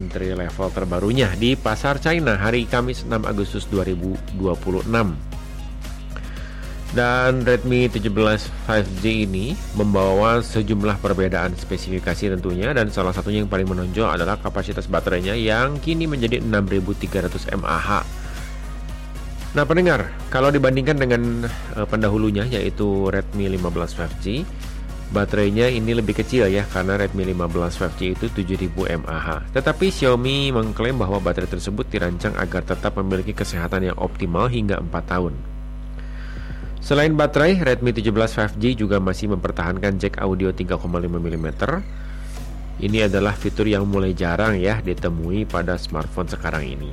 entry level terbarunya di pasar China hari Kamis 6 Agustus 2026. Dan Redmi 17 5G ini membawa sejumlah perbedaan spesifikasi tentunya, dan salah satunya yang paling menonjol adalah kapasitas baterainya yang kini menjadi 6300 mAh. Nah pendengar, kalau dibandingkan dengan pendahulunya yaitu Redmi 15 5G, baterainya ini lebih kecil ya, karena Redmi 15 5G itu 7000 mAh. Tetapi Xiaomi mengklaim bahwa baterai tersebut dirancang agar tetap memiliki kesehatan yang optimal hingga 4 tahun. Selain baterai, Redmi 17 5G juga masih mempertahankan jack audio 3,5 mm. Ini adalah fitur yang mulai jarang ya ditemui pada smartphone sekarang ini.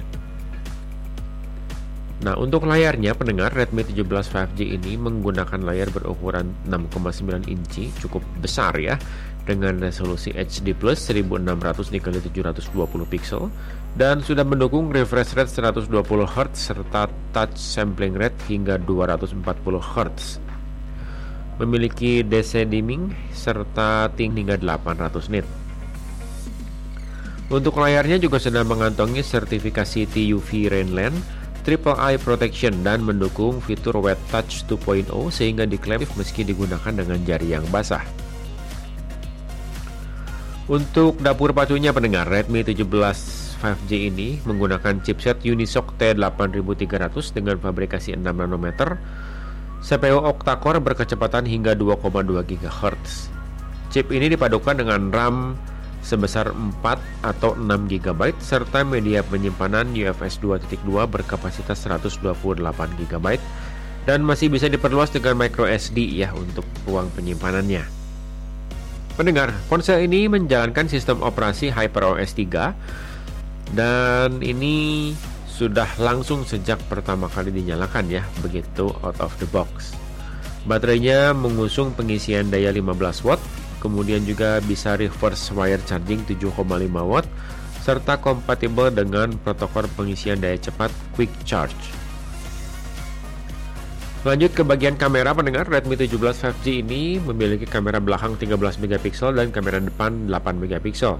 Nah, untuk layarnya pendengar, Redmi 17 5G ini menggunakan layar berukuran 6,9 inci, cukup besar ya, dengan resolusi HD+ 1600 x 720 pixel dan sudah mendukung refresh rate 120 Hz serta touch sampling rate hingga 240 Hz. Memiliki DC dimming serta ting hingga 800 nit. Untuk layarnya juga sudah mengantongi sertifikasi TUV Rainland, Triple Eye Protection, dan mendukung fitur Wet Touch 2.0 sehingga diklaim meski digunakan dengan jari yang basah. Untuk dapur pacunya pendengar, Redmi 17 5G ini menggunakan chipset Unisoc T8300 dengan fabrikasi 6 nanometer, CPU octa-core berkecepatan hingga 2,2 GHz. Chip ini dipadukan dengan RAM sebesar 4 atau 6 GB serta media penyimpanan UFS 2.2 berkapasitas 128 GB dan masih bisa diperluas dengan micro SD ya untuk ruang penyimpanannya. Pendengar, ponsel ini menjalankan sistem operasi HyperOS 3 dan ini sudah langsung sejak pertama kali dinyalakan ya, begitu out of the box. Baterainya mengusung pengisian daya 15 watt, kemudian juga bisa reverse wire charging 7,5 watt serta kompatibel dengan protokol pengisian daya cepat quick charge. Lanjut ke bagian kamera pendengar, Redmi 17 5G ini memiliki kamera belakang 13 megapiksel dan kamera depan 8 megapiksel.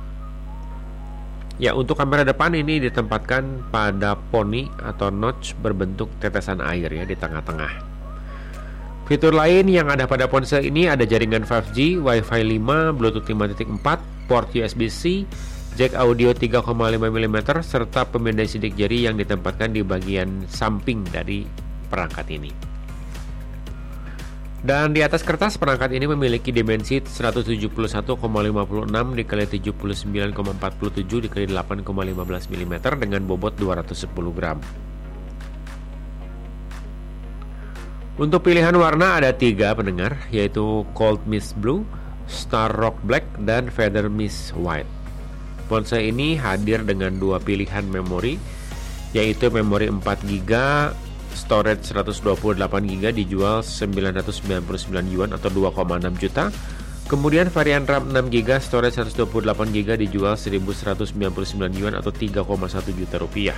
Ya, untuk kamera depan ini ditempatkan pada poni atau notch berbentuk tetesan air ya di tengah-tengah. Fitur lain yang ada pada ponsel ini ada jaringan 5G, Wi-Fi 5, Bluetooth 5.4, port USB-C, jack audio 3,5 mm, serta pemindai sidik jari yang ditempatkan di bagian samping dari perangkat ini. Dan di atas kertas, perangkat ini memiliki dimensi 171,56 x 79,47 x 8,15 mm dengan bobot 210 gram. Untuk pilihan warna ada 3 pendengar, yaitu Cold Mist Blue, Star Rock Black, dan Feather Mist White. Ponsel ini hadir dengan 2 pilihan memori, yaitu memori 4GB, storage 128GB dijual 999 yuan atau 2,6 juta. Kemudian varian RAM 6GB, storage 128GB dijual 1199 yuan atau 3,1 juta rupiah.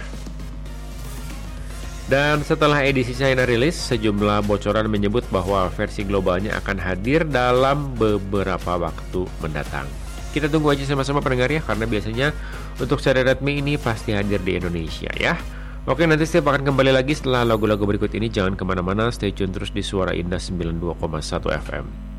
Dan setelah edisi China rilis, sejumlah bocoran menyebut bahwa versi globalnya akan hadir dalam beberapa waktu mendatang. Kita tunggu aja sama-sama pendengar ya, karena biasanya untuk seri Redmi ini pasti hadir di Indonesia ya. Oke, nanti saya akan kembali lagi setelah lagu-lagu berikut ini. Jangan kemana-mana, stay tune terus di Suara Indah 92,1 FM.